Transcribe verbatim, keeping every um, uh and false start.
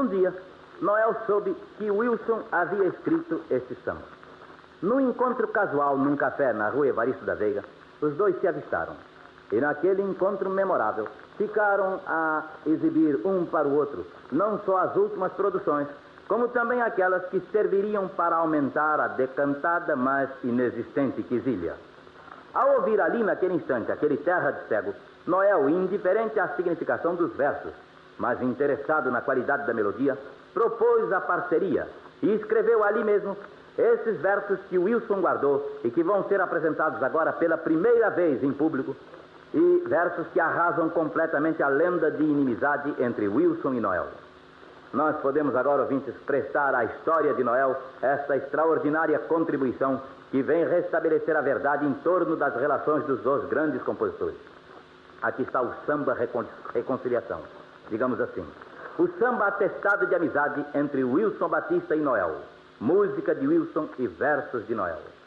Um dia, Noel soube que Wilson havia escrito este samba. Num encontro casual num café na rua Evaristo da Veiga, os dois se avistaram. E naquele encontro memorável, ficaram a exibir um para o outro, não só as últimas produções, como também aquelas que serviriam para aumentar a decantada, mas inexistente quesilha. Ao ouvir ali naquele instante aquele Terra de Cego, Noel, indiferente à significação dos versos, mas interessado na qualidade da melodia, propôs a parceria e escreveu ali mesmo esses versos que Wilson guardou e que vão ser apresentados agora pela primeira vez em público, e versos que arrasam completamente a lenda de inimizade entre Wilson e Noel. Nós podemos agora, ouvintes, prestar à história de Noel esta extraordinária contribuição que vem restabelecer a verdade em torno das relações dos dois grandes compositores. Aqui está o samba recon- reconciliação, digamos assim. O samba atestado de amizade entre Wilson Batista e Noel. Música de Wilson e versos de Noel.